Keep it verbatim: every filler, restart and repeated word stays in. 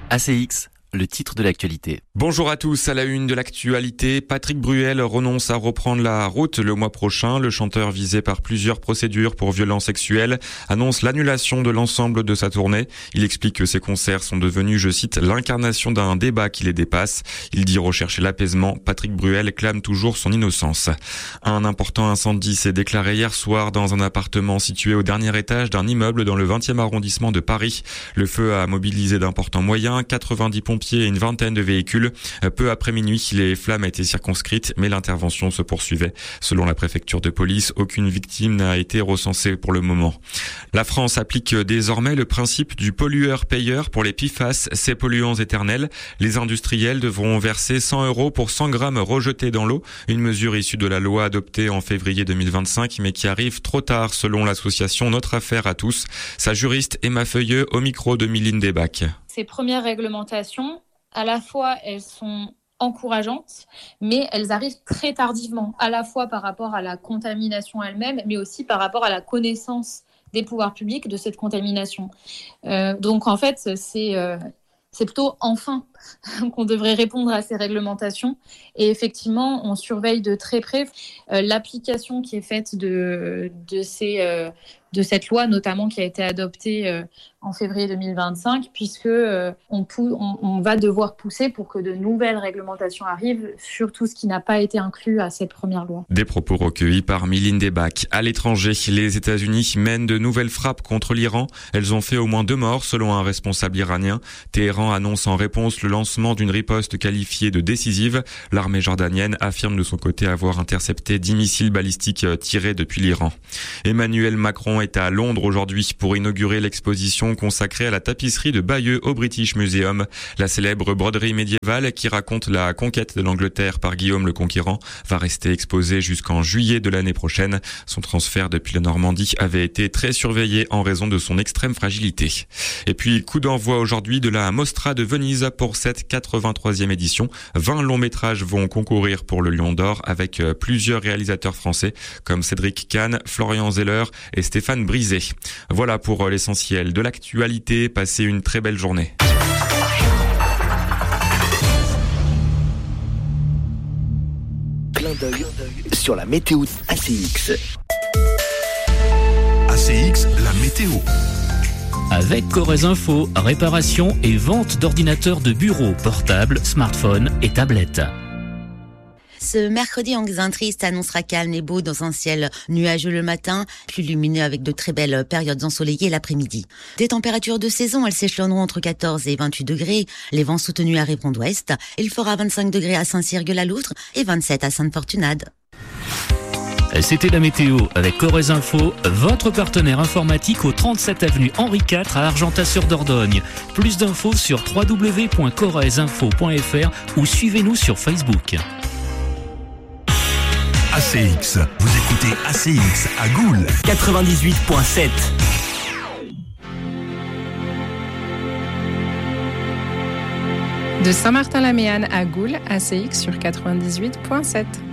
A C X, le titre de l'actualité. Bonjour à tous, à la une de l'actualité, Patrick Bruel renonce à reprendre la route le mois prochain. Le chanteur visé par plusieurs procédures pour violences sexuelles annonce l'annulation de l'ensemble de sa tournée. Il explique que ses concerts sont devenus, je cite, l'incarnation d'un débat qui les dépasse. Il dit rechercher l'apaisement. Patrick Bruel clame toujours son innocence. Un important incendie s'est déclaré hier soir dans un appartement situé au dernier étage d'un immeuble dans le vingtième arrondissement de Paris. Le feu a mobilisé d'importants moyens, quatre-vingt-dix pompiers et une vingtaine de véhicules. Peu après minuit, les flammes étaient circonscrites, mais l'intervention se poursuivait. Selon la préfecture de police, aucune victime n'a été recensée pour le moment. La France applique désormais le principe du pollueur-payeur pour les P F A S, ces polluants éternels. Les industriels devront verser cent euros pour cent grammes rejetés dans l'eau, une mesure issue de la loi adoptée en février deux mille vingt-cinq, mais qui arrive trop tard selon l'association Notre Affaire à tous. Sa juriste Emma Feuilleux au micro de Mylène Debac. Ces premières réglementations, à la fois, elles sont encourageantes, mais elles arrivent très tardivement, à la fois par rapport à la contamination elle-même, mais aussi par rapport à la connaissance des pouvoirs publics de cette contamination. Euh, donc en fait, c'est, euh, c'est plutôt enfin qu'on devrait répondre à ces réglementations. Et effectivement, on surveille de très près euh, l'application qui est faite de, de, ces, euh, de cette loi, notamment qui a été adoptée euh, en février deux mille vingt-cinq, puisque euh, on, pou- on, on va devoir pousser pour que de nouvelles réglementations arrivent sur tout ce qui n'a pas été inclus à cette première loi. Des propos recueillis par Mylène Debac. À l'étranger, les États-Unis mènent de nouvelles frappes contre l'Iran. Elles ont fait au moins deux morts, selon un responsable iranien. Téhéran annonce en réponse le lancement d'une riposte qualifiée de décisive. L'armée jordanienne affirme de son côté avoir intercepté dix missiles balistiques tirés depuis l'Iran. Emmanuel Macron est à Londres aujourd'hui pour inaugurer l'exposition consacrée à la tapisserie de Bayeux au British Museum. La célèbre broderie médiévale qui raconte la conquête de l'Angleterre par Guillaume le Conquérant va rester exposée jusqu'en juillet de l'année prochaine. Son transfert depuis la Normandie avait été très surveillé en raison de son extrême fragilité. Et puis, coup d'envoi aujourd'hui de la Mostra de Venise pour cette quatre-vingt-troisième édition. vingt longs métrages vont concourir pour le Lion d'Or avec plusieurs réalisateurs français comme Cédric Kahn, Florian Zeller et Stéphane Brisé. Voilà pour l'essentiel de l'actualité. Passez une très belle journée. Clin d'œil sur la météo A C X. A C X, la météo. Avec Corrèze Info, réparation et vente d'ordinateurs de bureau, portables, smartphones et tablettes. Ce mercredi en Xaintriste annoncera calme et beau dans un ciel nuageux le matin, plus lumineux avec de très belles périodes ensoleillées l'après-midi. Des températures de saison, elles s'échelonneront entre quatorze et vingt-huit degrés. Les vents soutenus arriveront d'ouest. Il fera vingt-cinq degrés à Saint-Cyr-Gueux-la-Loutre et vingt-sept à Sainte-Fortunade. C'était la météo avec Corrèze Info, votre partenaire informatique au trente-sept avenue Henri quatre à Argentat-sur-Dordogne. Plus d'infos sur w w w point corrèze info point f r ou suivez-nous sur Facebook. A C X, vous écoutez A C X à Goules quatre-vingt-dix-huit point sept. De Saint-Martin-la-Méanne à Goules, A C X sur quatre-vingt-dix-huit point sept.